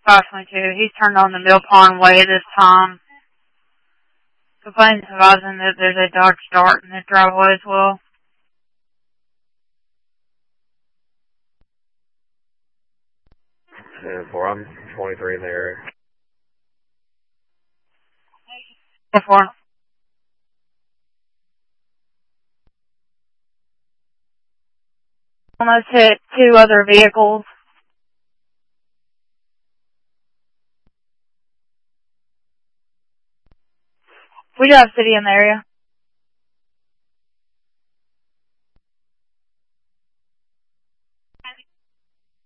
522. He's turned on the Mill Pond Way this time. Complaints advising that there's a Dodge Dart in the driveway as well. And 4, I'm 23 in the area. 4. Almost hit 2 other vehicles. We do have city in the area.